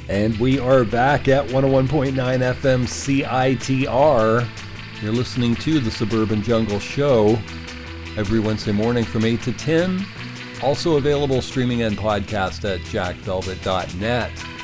And we are back at 101.9 FM CITR. You're listening to the Suburban Jungle Show every Wednesday morning from 8 to 10. Also available streaming and podcast at jackvelvet.net.